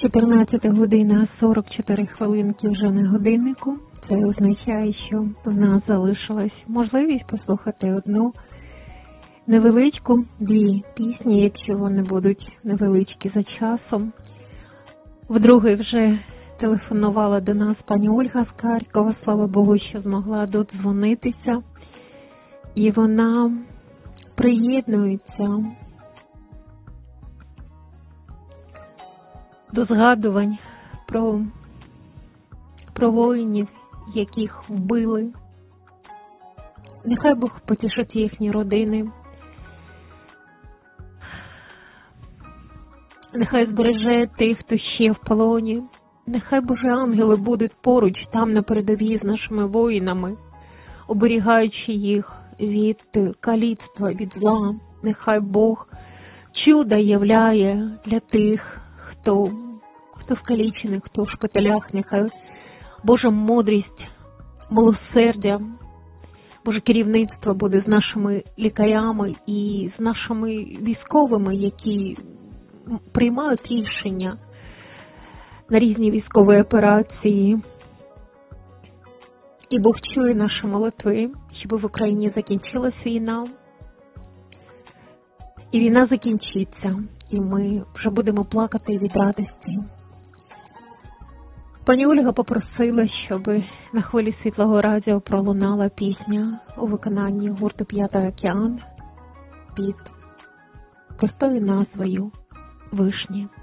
14 година 44 хвилинки вже на годиннику. Це означає, що в нас залишилась можливість послухати одну невеличку, дві пісні, якщо вони будуть невеличкі за часом. Вдруге вже телефонувала до нас пані Ольга з Харкова, слава Богу, що змогла додзвонитися. І вона приєднується до згадувань про воїнів, яких вбили. Нехай Бог потішить їхні родини. Нехай збереже тих, хто ще в полоні. Нехай Божі ангели будуть поруч, там на передовій з нашими воїнами, оберігаючи їх від каліцтва, від зла. Нехай Бог чудо являє для тих, хто скалічений, хто в шпиталях. Нехай Божа мудрість, милосердя, Боже керівництво буде з нашими лікарями і з нашими військовими, які приймають рішення на різні військові операції. І Бог чує наші молитви, щоб в Україні закінчилась війна. І війна закінчиться, і ми вже будемо плакати від радості. Пані Ольга попросила, щоб на хвилі Світлого Радіо пролунала пісня у виконанні гурту «П'ятий океан» під простою назвою «Вишні».